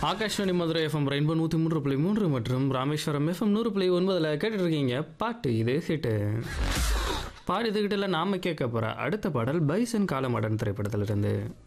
Akashvani Madurai FM rainbow 103.3 மற்றும் Rameswaram FM 100.9 கேட்டுட்டு இருக்கீங்க. பாட்டு இது ஹிட்டு. பாடு இது ஹிட்டில் நாம கேட்க போற அடுத்த பாடல் பைசன் காலமாடன் திரைப்படத்திலிருந்து.